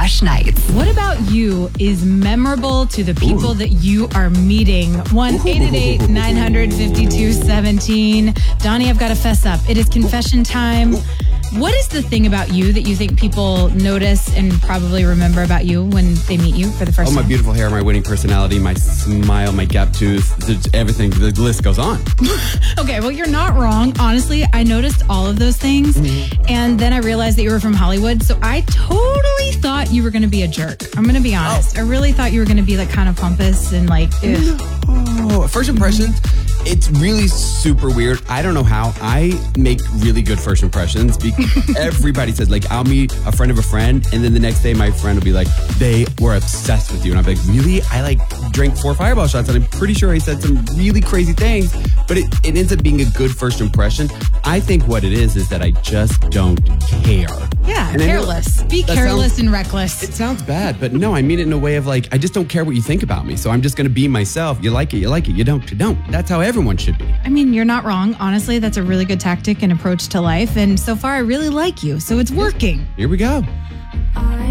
Crush Nights. What about you is memorable to the people that you are meeting? 1-888-952-17. Donnie, I've got to fess up. It is confession time. What is the thing about you that you think people notice and probably remember about you when they meet you for the first time? My beautiful hair, my winning personality, my smile, my gap tooth, everything. The list goes on. Okay, well, you're not wrong. Honestly, I noticed all of those things. And then I realized that you were from Hollywood. So I totally thought you were going to be a jerk. I'm going to be honest. I really thought you were going to be like kind of pompous and like, ugh. First impressions, it's really super weird. I don't know how. I make really good first impressions because everybody says, like, I'll meet a friend of a friend, and then the next day my friend will be like, they were obsessed with you. And I'll be like, really? I like drank 4 Fireball shots, and I'm pretty sure I said some really crazy things, but it ends up being a good first impression. I think what it is that I just don't care. Yeah, And careless. Be careless and reckless. It sounds bad, but no, I mean it in a way of like, I just don't care what you think about me. So I'm just going to be myself. You like it, you like it. You don't, you don't. That's how everyone should be. I mean, you're not wrong. Honestly, that's a really good tactic and approach to life. And so far, I really like you. So it's working. Here we go.